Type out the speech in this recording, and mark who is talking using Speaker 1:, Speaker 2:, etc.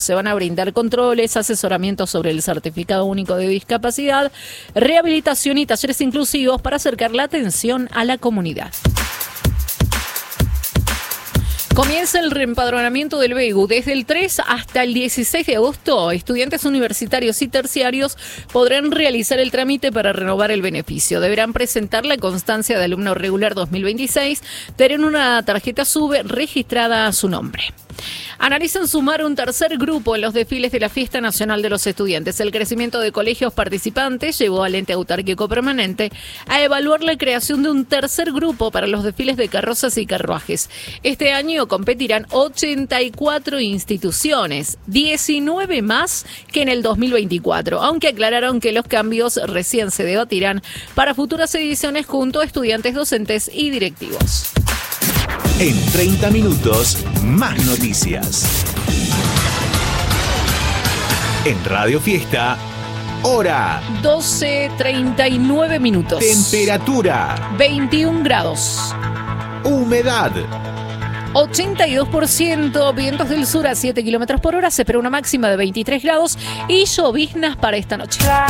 Speaker 1: Se van a brindar controles, asesoramiento sobre el certificado único de discapacidad, rehabilitación y talleres inclusivos para acercar la atención a la comunidad. Comienza el reempadronamiento del BEGU. Desde el 3 hasta el 16 de agosto, estudiantes universitarios y terciarios podrán realizar el trámite para renovar el beneficio. Deberán presentar la constancia de alumno regular 2026, tener una tarjeta SUBE registrada a su nombre. Analizan sumar un tercer grupo en los desfiles de la Fiesta Nacional de los Estudiantes. El crecimiento de colegios participantes llevó al ente autárquico permanente a evaluar la creación de un tercer grupo para los desfiles de carrozas y carruajes. Este año competirán 84 instituciones, 19 más que en el 2024, aunque aclararon que los cambios recién se debatirán para futuras ediciones junto a estudiantes, docentes y directivos.
Speaker 2: En 30 minutos, más noticias. En Radio Fiesta, hora
Speaker 1: 12:39 minutos.
Speaker 2: Temperatura
Speaker 1: 21 grados.
Speaker 2: Humedad
Speaker 1: 82%, vientos del sur a 7 kilómetros por hora. Se espera una máxima de 23 grados y lloviznas para esta noche.